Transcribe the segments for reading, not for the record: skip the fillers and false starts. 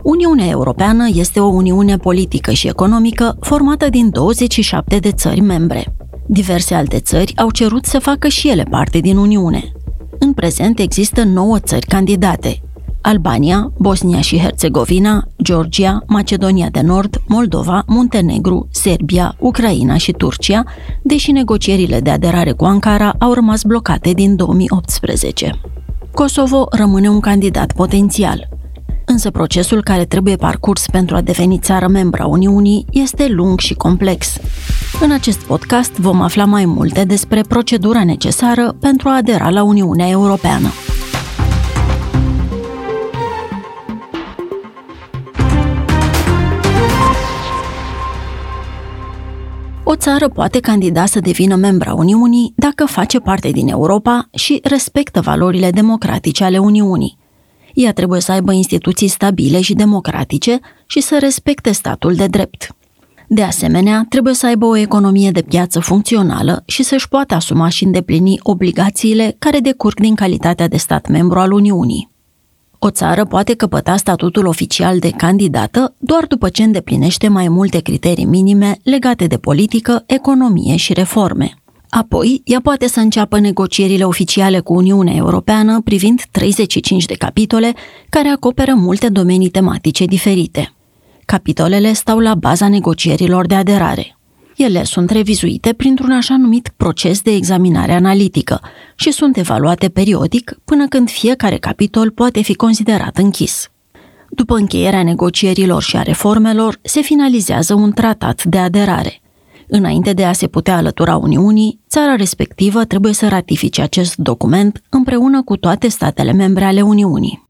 Uniunea Europeană este o uniune politică și economică formată din 27 de țări membre. Diverse alte țări au cerut să facă și ele parte din Uniune. În prezent există 9 țări candidate: Albania, Bosnia și Herțegovina, Georgia, Macedonia de Nord, Moldova, Muntenegru, Serbia, Ucraina și Turcia, deși negocierile de aderare cu Ankara au rămas blocate din 2018. Kosovo rămâne un candidat potențial. Însă procesul care trebuie parcurs pentru a deveni țară membră a Uniunii este lung și complex. În acest podcast vom afla mai multe despre procedura necesară pentru a adera la Uniunea Europeană. O țară poate candida să devină membra Uniunii dacă face parte din Europa și respectă valorile democratice ale Uniunii. Ea trebuie să aibă instituții stabile și democratice și să respecte statul de drept. De asemenea, trebuie să aibă o economie de piață funcțională și să-și poată asuma și îndeplini obligațiile care decurg din calitatea de stat membru al Uniunii. O țară poate căpăta statutul oficial de candidată doar după ce îndeplinește mai multe criterii minime legate de politică, economie și reforme. Apoi, ea poate să înceapă negocierile oficiale cu Uniunea Europeană privind 35 de capitole care acoperă multe domenii tematice diferite. Capitolele stau la baza negocierilor de aderare. Ele sunt revizuite printr-un așa numit proces de examinare analitică și sunt evaluate periodic până când fiecare capitol poate fi considerat închis. După încheierea negocierilor și a reformelor, se finalizează un tratat de aderare. Înainte de a se putea alătura Uniunii, țara respectivă trebuie să ratifice acest document împreună cu toate statele membre ale Uniunii.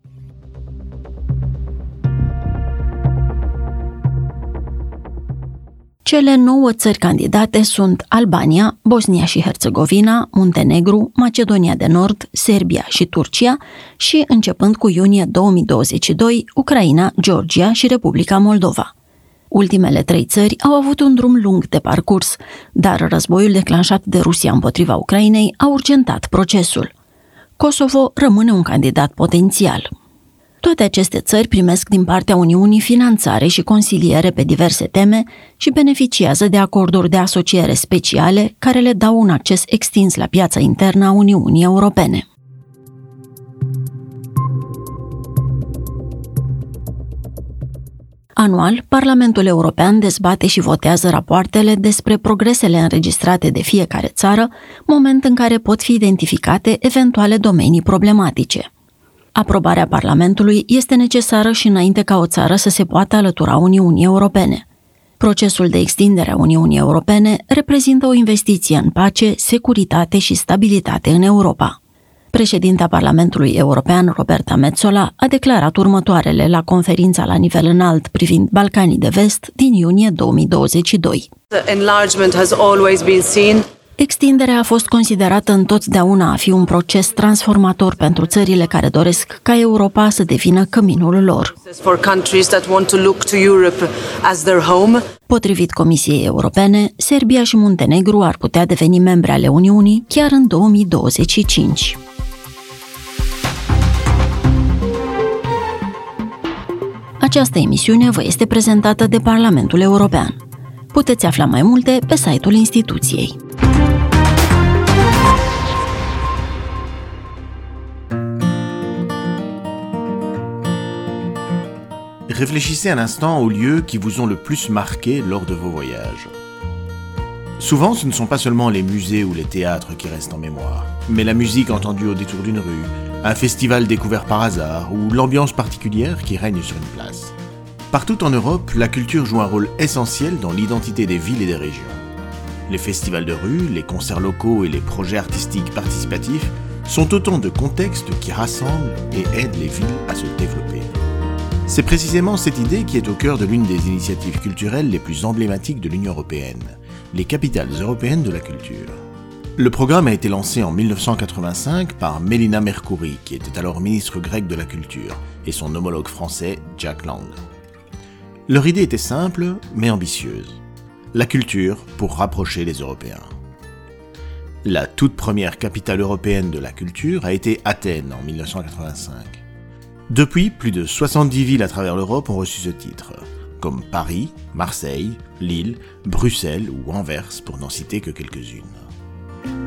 Cele 9 țări candidate sunt Albania, Bosnia și Herțegovina, Muntenegru, Macedonia de Nord, Serbia și Turcia și, începând cu iunie 2022, Ucraina, Georgia și Republica Moldova. Ultimele 3 țări au avut un drum lung de parcurs, dar războiul declanșat de Rusia împotriva Ucrainei a urgentat procesul. Kosovo rămâne un candidat potențial. Toate aceste țări primesc din partea Uniunii finanțare și consiliere pe diverse teme și beneficiază de acorduri de asociere speciale care le dau un acces extins la piața internă a Uniunii Europene. Anual, Parlamentul European dezbate și votează rapoartele despre progresele înregistrate de fiecare țară, moment în care pot fi identificate eventuale domenii problematice. Aprobarea Parlamentului este necesară și înainte ca o țară să se poată alătura Uniunii Europene. Procesul de extindere a Uniunii Europene reprezintă o investiție în pace, securitate și stabilitate în Europa. Președinta Parlamentului European, Roberta Metsola, a declarat următoarele la conferința la nivel înalt privind Balcanii de Vest din iunie 2022. Extinderea a fost considerată întotdeauna a fi un proces transformator pentru țările care doresc ca Europa să devină căminul lor. Potrivit Comisiei Europene, Serbia și Muntenegru ar putea deveni membre ale Uniunii chiar în 2025. Această emisiune vă este prezentată de Parlamentul European. Puteți afla mai multe pe site-ul instituției. Réfléchissez un instant aux lieux qui vous ont le plus marqué lors de vos voyages. Souvent, ce ne sont pas seulement les musées ou les théâtres qui restent en mémoire, mais la musique entendue au détour d'une rue, un festival découvert par hasard ou l'ambiance particulière qui règne sur une place. Partout en Europe, la culture joue un rôle essentiel dans l'identité des villes et des régions. Les festivals de rue, les concerts locaux et les projets artistiques participatifs sont autant de contextes qui rassemblent et aident les villes à se développer. C'est précisément cette idée qui est au cœur de l'une des initiatives culturelles les plus emblématiques de l'Union européenne, les capitales européennes de la culture. Le programme a été lancé en 1985 par Melina Mercouri, qui était alors ministre grec de la Culture, et son homologue français, Jack Lang. Leur idée était simple, mais ambitieuse. La culture pour rapprocher les Européens. La toute première capitale européenne de la culture a été Athènes en 1985. Depuis, plus de 70 villes à travers l'Europe ont reçu ce titre, comme Paris, Marseille, Lille, Bruxelles ou Anvers, pour n'en citer que quelques-unes.